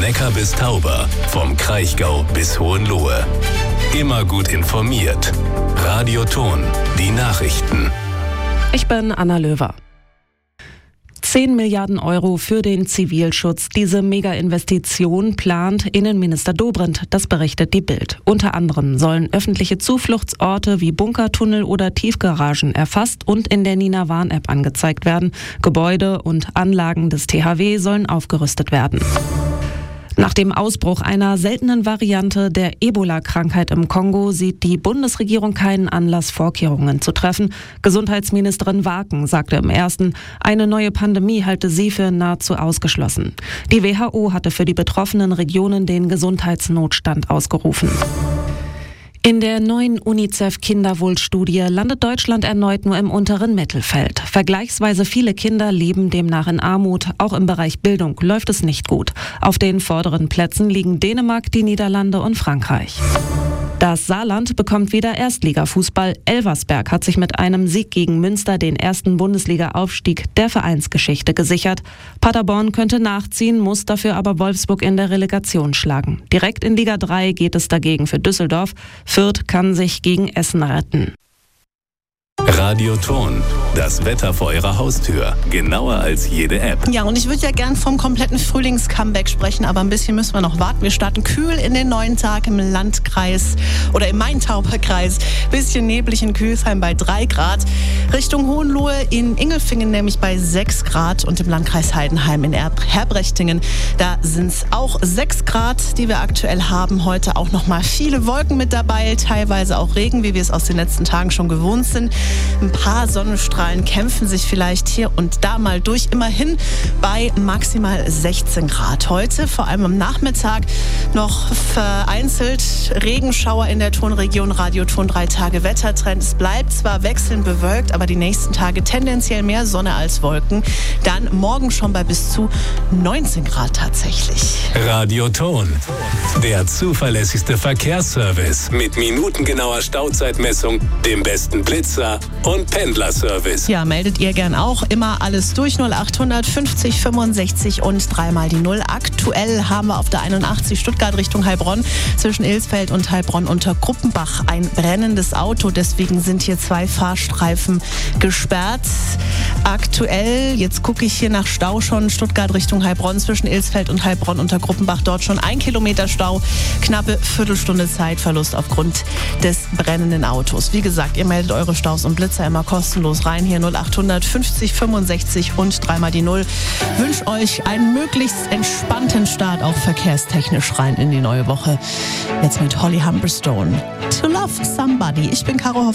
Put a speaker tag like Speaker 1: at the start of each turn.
Speaker 1: Neckar bis Tauber, vom Kraichgau bis Hohenlohe. Immer gut informiert. Radio Thon, die Nachrichten.
Speaker 2: Ich bin Anna Löwer. 10 Milliarden Euro für den Zivilschutz. Diese Mega-Investition plant Innenminister Dobrindt, das berichtet die Bild. Unter anderem sollen öffentliche Zufluchtsorte wie Bunkertunnel oder Tiefgaragen erfasst und in der Nina Warn-App angezeigt werden. Gebäude und Anlagen des THW sollen aufgerüstet werden. Nach dem Ausbruch einer seltenen Variante der Ebola-Krankheit im Kongo sieht die Bundesregierung keinen Anlass, Vorkehrungen zu treffen. Gesundheitsministerin Waken sagte im Ersten, eine neue Pandemie halte sie für nahezu ausgeschlossen. Die WHO hatte für die betroffenen Regionen den Gesundheitsnotstand ausgerufen. In der neuen UNICEF-Kinderwohlstudie landet Deutschland erneut nur im unteren Mittelfeld. Vergleichsweise viele Kinder leben demnach in Armut. Auch im Bereich Bildung läuft es nicht gut. Auf den vorderen Plätzen liegen Dänemark, die Niederlande und Frankreich. Das Saarland bekommt wieder Erstligafußball. Elversberg hat sich mit einem Sieg gegen Münster den ersten Bundesliga-Aufstieg der Vereinsgeschichte gesichert. Paderborn könnte nachziehen, muss dafür aber Wolfsburg in der Relegation schlagen. Direkt in Liga 3 geht es dagegen für Düsseldorf. Fürth kann sich gegen Essen retten.
Speaker 1: Radio Thon, das Wetter vor Ihrer Haustür. Genauer als jede App.
Speaker 3: Ja, und ich würde ja gern vom kompletten Frühlings-Comeback sprechen, aber ein bisschen müssen wir noch warten. Wir starten kühl in den neuen Tag im Landkreis oder im Main-Tauber-Kreis. Bisschen neblig in Kühlsheim bei 3 Grad. Richtung Hohenlohe in Ingelfingen nämlich bei 6 Grad und im Landkreis Heidenheim in Herbrechtingen. Da sind es auch 6 Grad, die wir aktuell haben. Heute auch noch mal viele Wolken mit dabei, teilweise auch Regen, wie wir es aus den letzten Tagen schon gewohnt sind. Ein paar Sonnenstrahlen kämpfen sich vielleicht hier und da mal durch. Immerhin bei maximal 16 Grad. Heute, vor allem am Nachmittag, noch vereinzelt Regenschauer in der Thonregion. Radio Thon 3 Tage Wettertrend. Es bleibt zwar wechselnd bewölkt, aber die nächsten Tage tendenziell mehr Sonne als Wolken. Dann morgen schon bei bis zu 19 Grad tatsächlich.
Speaker 1: Radio Thon, der zuverlässigste Verkehrsservice mit minutengenauer Stauzeitmessung, dem besten Blitzer und Pendlerservice.
Speaker 3: Ja, meldet ihr gern auch. Immer alles durch 0800 50 65 und 3 mal die 0. Aktuell haben wir auf der 81 Stuttgart Richtung Heilbronn zwischen Ilsfeld und Heilbronn unter Gruppenbach ein brennendes Auto. Deswegen sind hier 2 Fahrstreifen gesperrt. Aktuell, jetzt gucke ich hier nach Stau schon, Stuttgart Richtung Heilbronn zwischen Ilsfeld und Heilbronn unter Gruppenbach. Dort schon 1 Kilometer Stau, knappe Viertelstunde Zeitverlust aufgrund des brennenden Autos. Wie gesagt, ihr meldet eure Staus und Blitzer immer kostenlos rein. Hier 0800 50 65 und 3 mal die 0. Wünsche euch einen möglichst entspannten Start, auch verkehrstechnisch rein in die neue Woche. Jetzt mit Holly Humberstone. To Love Somebody. Ich bin Caro Hoffmann.